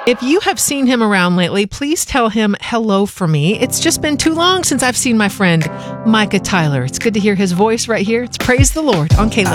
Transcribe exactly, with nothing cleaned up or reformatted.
If you have seen him around lately, please tell him hello for me. It's just been too long since I've seen my friend Micah Tyler. It's good to hear his voice right here. It's Praise the Lord on K L O V.